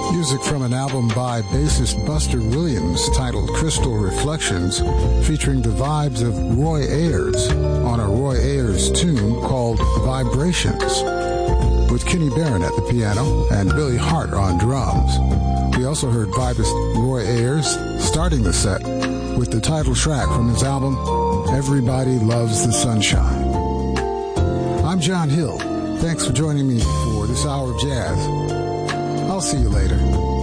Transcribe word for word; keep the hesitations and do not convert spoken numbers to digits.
Music from an album by bassist Buster Williams titled Crystal Reflections, featuring the vibes of Roy Ayers on a Roy Ayers tune called Vibrations, with Kenny Barron at the piano and Billy Hart on drums. We also heard vibist Roy Ayers starting the set with the title track from his album Everybody Loves the Sunshine. I'm John Hill. Thanks for joining me for this hour of jazz. I'll see you later.